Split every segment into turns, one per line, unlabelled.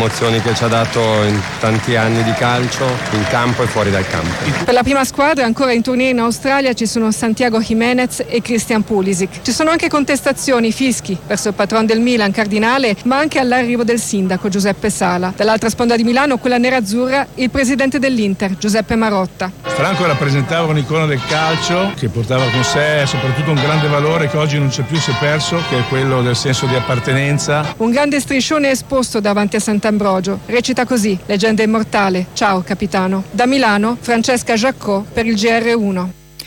emozioni che ci ha dato in tanti anni di calcio, in campo e fuori dal campo.
Per la prima squadra ancora in tournée in Australia ci sono Santiago Jiménez e Christian Pulisic. Ci sono anche contestazioni, fischi verso il patron del Milan, Cardinale, ma anche all'arrivo del sindaco Giuseppe Sala. Dall'altra sponda di Milano, quella nerazzurra, il presidente dell'Inter, Giuseppe Marotta.
Franco rappresentava un'icona del calcio che portava con sé soprattutto un grande valore che oggi non c'è più, si è perso, che è quello del senso di appartenenza.
Un grande striscione esposto davanti a Sant'Ambrogio. Recita così: leggenda immortale, ciao capitano. Da Milano, Francesca Giaccò per il GR1.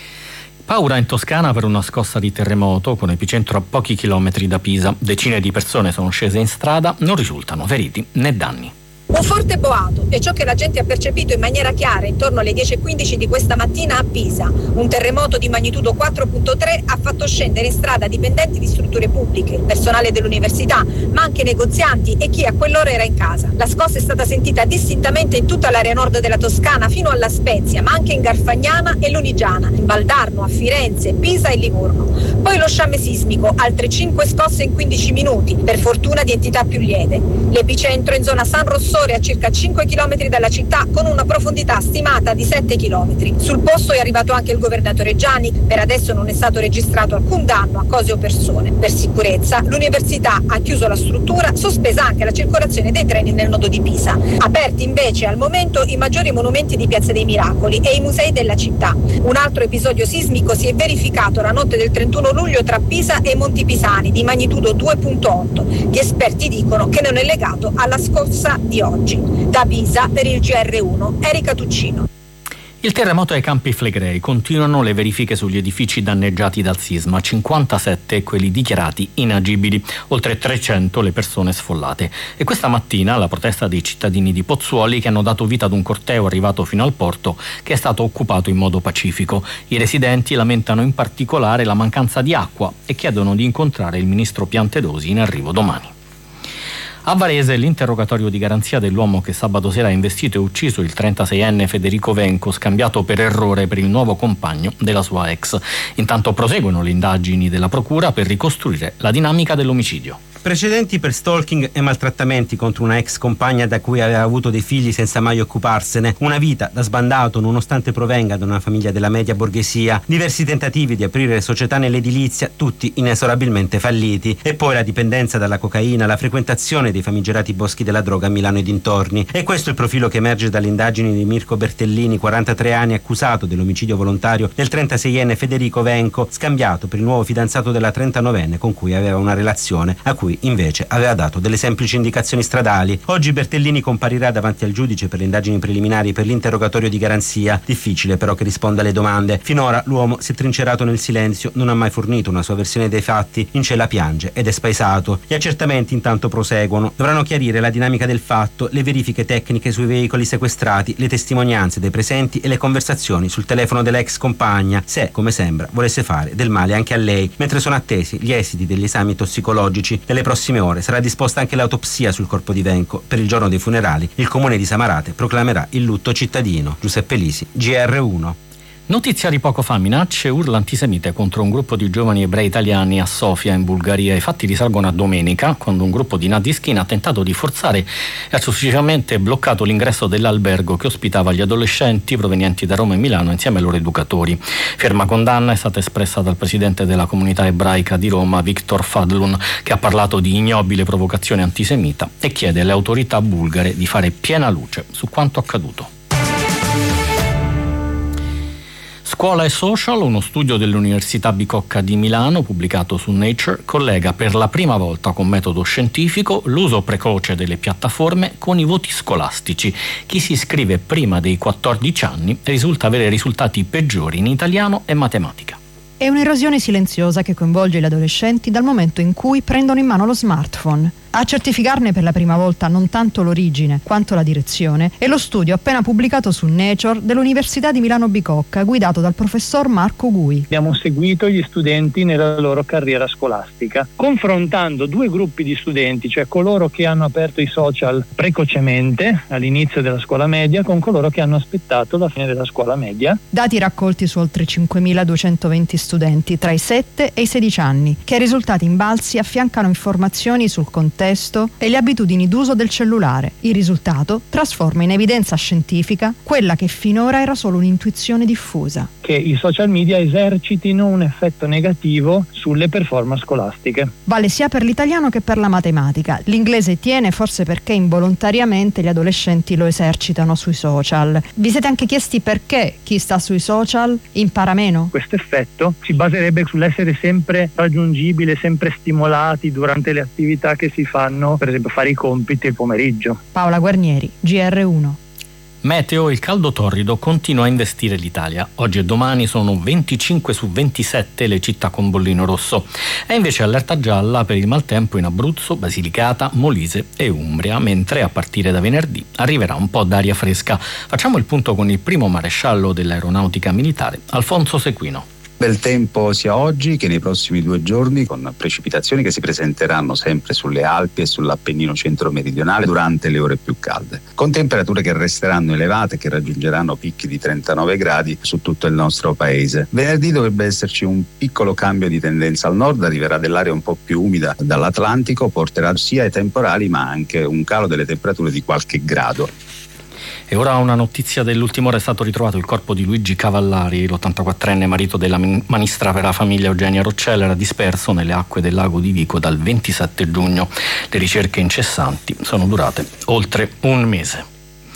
Paura in Toscana per una scossa di terremoto con epicentro a pochi chilometri da Pisa. Decine di persone sono scese in strada, non risultano feriti né danni.
Un forte boato è ciò che la gente ha percepito in maniera chiara intorno alle 10:15 di questa mattina a Pisa. Un terremoto di magnitudo 4.3 ha fatto scendere in strada dipendenti di strutture pubbliche, personale dell'università, ma anche negozianti e chi a quell'ora era in casa. La scossa è stata sentita distintamente in tutta l'area nord della Toscana fino alla Spezia, ma anche in Garfagnana e Lunigiana, in Valdarno, a Firenze, Pisa e Livorno. Poi lo sciame sismico, altre 5 scosse in 15 minuti, per fortuna di entità più lieve. L'epicentro è in zona San Rossore, a circa 5 km dalla città, con una profondità stimata di 7 km. Sul posto è arrivato anche il governatore Gianni. Per adesso non è stato registrato alcun danno a cose o persone. Per sicurezza l'università ha chiuso la struttura, sospesa anche la circolazione dei treni nel nodo di Pisa. Aperti invece al momento i maggiori monumenti di Piazza dei Miracoli e i musei della città. Un altro episodio sismico si è verificato la notte del 31 luglio tra Pisa e Monti Pisani di magnitudo 2.8. Gli esperti dicono che non è legato alla scossa di oggi. Da Pisa per il GR1, Erika Tuccino.
Il terremoto ai Campi Flegrei. Continuano le verifiche sugli edifici danneggiati dal sisma, 57 quelli dichiarati inagibili, oltre 300 le persone sfollate. E questa mattina la protesta dei cittadini di Pozzuoli che hanno dato vita ad un corteo arrivato fino al porto che è stato occupato in modo pacifico. I residenti lamentano in particolare la mancanza di acqua e chiedono di incontrare il ministro Piantedosi in arrivo domani. A Varese l'interrogatorio di garanzia dell'uomo che sabato sera ha investito e ucciso il 36enne Federico Venco, scambiato per errore per il nuovo compagno della sua ex. Intanto proseguono le indagini della procura per ricostruire la dinamica dell'omicidio.
Precedenti per stalking e maltrattamenti contro una ex compagna da cui aveva avuto dei figli senza mai occuparsene, una vita da sbandato nonostante provenga da una famiglia della media borghesia, diversi tentativi di aprire società nell'edilizia, tutti inesorabilmente falliti, e poi la dipendenza dalla cocaina, la frequentazione dei famigerati boschi della droga a Milano e dintorni. E questo è il profilo che emerge dalle indagini di Mirko Bertellini, 43 anni, accusato dell'omicidio volontario del 36enne Federico Venco, scambiato per il nuovo fidanzato della 39enne con cui aveva una relazione, a cui invece aveva dato delle semplici indicazioni stradali. Oggi Bertellini comparirà davanti al giudice per le indagini preliminari per l'interrogatorio di garanzia. Difficile però che risponda alle domande. Finora l'uomo si è trincerato nel silenzio, non ha mai fornito una sua versione dei fatti, in cielo piange ed è spaesato. Gli accertamenti intanto proseguono. Dovranno chiarire la dinamica del fatto, le verifiche tecniche sui veicoli sequestrati, le testimonianze dei presenti e le conversazioni sul telefono dell'ex compagna, se, come sembra, volesse fare del male anche a lei. Mentre sono attesi gli esiti degli esami tossicologici, nelle prossime ore sarà disposta anche l'autopsia sul corpo di Venco. Per il giorno dei funerali il comune di Samarate proclamerà il lutto cittadino. Giuseppe Lisi, GR1.
Notizia di poco fa: minacce e urla antisemite contro un gruppo di giovani ebrei italiani a Sofia in Bulgaria. I fatti risalgono a domenica, quando un gruppo di Nadischin ha tentato di forzare e ha successivamente bloccato l'ingresso dell'albergo che ospitava gli adolescenti provenienti da Roma e Milano insieme ai loro educatori. Ferma condanna è stata espressa dal presidente della comunità ebraica di Roma, Victor Fadlun, che ha parlato di ignobile provocazione antisemita e chiede alle autorità bulgare di fare piena luce su quanto accaduto. Scuola e social, uno studio dell'Università Bicocca di Milano pubblicato su Nature collega per la prima volta con metodo scientifico l'uso precoce delle piattaforme con i voti scolastici. Chi si iscrive prima dei 14 anni risulta avere risultati peggiori in italiano e matematica.
È un'erosione silenziosa che coinvolge gli adolescenti dal momento in cui prendono in mano lo smartphone. A certificarne per la prima volta non tanto l'origine quanto la direzione è lo studio appena pubblicato su Nature dell'Università di Milano Bicocca, guidato dal professor Marco Gui.
Abbiamo seguito gli studenti nella loro carriera scolastica, confrontando due gruppi di studenti, cioè coloro che hanno aperto i social precocemente all'inizio della scuola media con coloro che hanno aspettato la fine della scuola media.
Dati raccolti su oltre 5.220 studenti tra i 7 e i 16 anni, che ai risultati imbalzi affiancano informazioni sul contesto testo e le abitudini d'uso del cellulare. Il risultato trasforma in evidenza scientifica quella che finora era solo un'intuizione diffusa.
Che i social media esercitino un effetto negativo sulle performance scolastiche.
Vale sia per l'italiano che per la matematica. L'inglese tiene forse perché involontariamente gli adolescenti lo esercitano sui social. Vi siete anche chiesti perché chi sta sui social impara meno?
Questo effetto si baserebbe sull'essere sempre raggiungibile, sempre stimolati durante le attività che si fanno, per esempio fare i compiti il pomeriggio.
Paola Guarnieri, GR1.
Meteo, il caldo torrido continua a investire l'Italia. Oggi e domani sono 25 su 27 le città con bollino rosso. È invece allerta gialla per il maltempo in Abruzzo, Basilicata, Molise e Umbria, mentre a partire da venerdì arriverà un po' d'aria fresca. Facciamo il punto con il primo maresciallo dell'aeronautica militare, Alfonso Sequino.
Bel tempo sia oggi che nei prossimi 2 giorni, con precipitazioni che si presenteranno sempre sulle Alpi e sull'Appennino centro-meridionale durante le ore più calde, con temperature che resteranno elevate, che raggiungeranno picchi di 39 gradi su tutto il nostro paese. Venerdì dovrebbe esserci un piccolo cambio di tendenza al nord, arriverà dell'aria un po' più umida dall'Atlantico, porterà sia ai temporali ma anche un calo delle temperature di qualche grado.
E ora una notizia dell'ultima ora: è stato ritrovato il corpo di Luigi Cavallari, l'84enne marito della ministra per la famiglia Eugenia Roccella, era disperso nelle acque del lago di Vico dal 27 giugno. Le ricerche incessanti sono durate oltre un mese.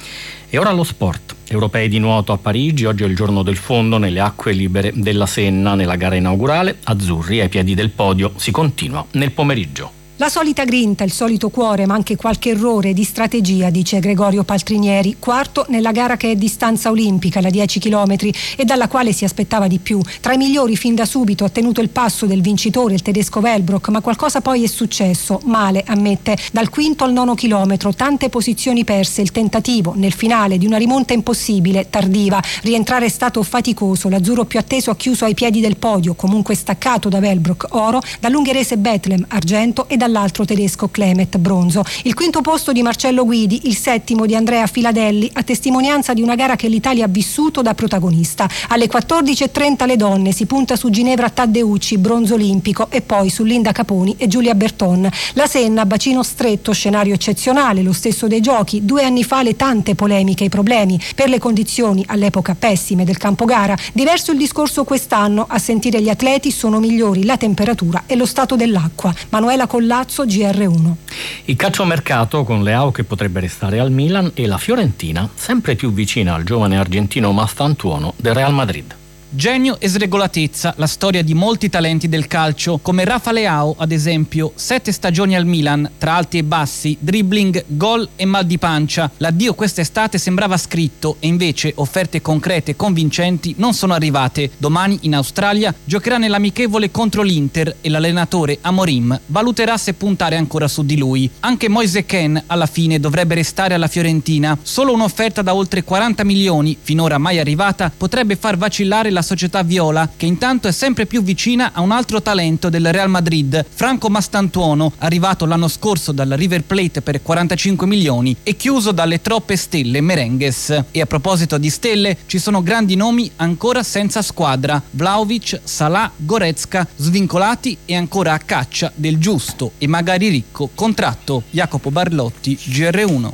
E ora lo sport. Europei di nuoto a Parigi, oggi è il giorno del fondo nelle acque libere della Senna. Nella gara inaugurale, azzurri ai piedi del podio, si continua nel pomeriggio.
La solita grinta, il solito cuore, ma anche qualche errore di strategia, dice Gregorio Paltrinieri, quarto nella gara che è distanza olimpica, la 10 km, e dalla quale si aspettava di più. Tra i migliori fin da subito ha tenuto il passo del vincitore, il tedesco Wellbrock, ma qualcosa poi è successo, male, ammette. Dal quinto al 9 chilometro, tante posizioni perse, il tentativo nel finale di una rimonta impossibile, tardiva. Rientrare è stato faticoso, l'azzurro più atteso ha chiuso ai piedi del podio, comunque staccato da Wellbrock, oro, dall'ungherese Bethlehem, argento, e dall'altro tedesco Klemet, bronzo. Il quinto posto di Marcello Guidi, il settimo di Andrea Filadelli, a testimonianza di una gara che l'Italia ha vissuto da protagonista. Alle 14.30 le donne, si punta su Ginevra Taddeucci, bronzo olimpico, e poi su Linda Caponi e Giulia Berton. La Senna, bacino stretto, scenario eccezionale, lo stesso dei giochi. 2 anni fa le tante polemiche e i problemi per le condizioni all'epoca pessime del campo gara. Diverso il discorso quest'anno, a sentire gli atleti sono migliori la temperatura e lo stato dell'acqua. Manuela Collazzo, GR1.
Il calciomercato con Leao che potrebbe restare al Milan e la Fiorentina sempre più vicina al giovane argentino Mastantuono del Real Madrid.
Genio e sregolatezza, la storia di molti talenti del calcio, come Rafa Leao ad esempio, 7 stagioni al Milan, tra alti e bassi, dribbling, gol e mal di pancia. L'addio quest'estate sembrava scritto e invece offerte concrete e convincenti non sono arrivate. Domani in Australia giocherà nell'amichevole contro l'Inter e l'allenatore Amorim valuterà se puntare ancora su di lui. Anche Moise Kean alla fine dovrebbe restare alla Fiorentina. Solo un'offerta da oltre 40 milioni, finora mai arrivata, potrebbe far vacillare la società viola, che intanto è sempre più vicina a un altro talento del Real Madrid, Franco Mastantuono, arrivato l'anno scorso dal River Plate per 45 milioni e chiuso dalle troppe stelle merengues. E a proposito di stelle, ci sono grandi nomi ancora senza squadra: Vlahovic, Salah, Goretzka, svincolati e ancora a caccia del giusto e magari ricco contratto. Jacopo Barlotti, GR1.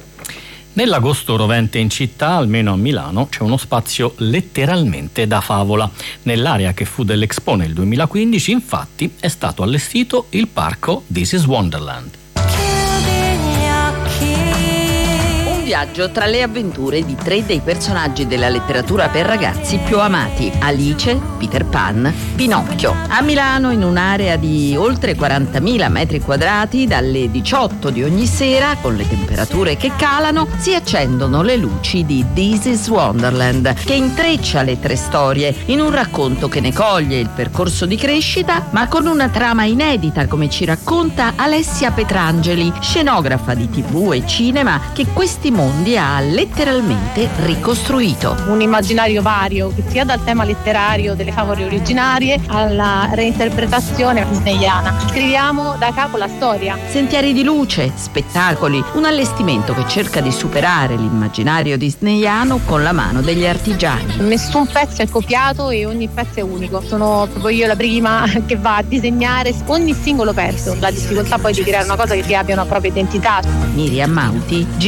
Nell'agosto rovente in città, almeno a Milano, c'è uno spazio letteralmente da favola. Nell'area che fu dell'Expo nel 2015, infatti, è stato allestito il parco This is Wonderland.
Viaggio tra le avventure di 3 dei personaggi della letteratura per ragazzi più amati: Alice, Peter Pan, Pinocchio. A Milano, in un'area di oltre 40.000 metri quadrati, dalle 18 di ogni sera, con le temperature che calano, si accendono le luci di This is Wonderland, che intreccia le 3 storie in un racconto che ne coglie il percorso di crescita, ma con una trama inedita, come ci racconta Alessia Petrangeli, scenografa di TV e cinema, che questi mondi ha letteralmente ricostruito.
Un immaginario vario che sia dal tema letterario delle favole originarie alla reinterpretazione disneyana. Scriviamo da capo la storia.
Sentieri di luce, spettacoli, un allestimento che cerca di superare l'immaginario disneyano con la mano degli artigiani.
Nessun pezzo è copiato e ogni pezzo è unico. Sono proprio io la prima che va a disegnare ogni singolo pezzo. La difficoltà poi di creare una cosa che abbia una propria identità.
Miriam Mauti,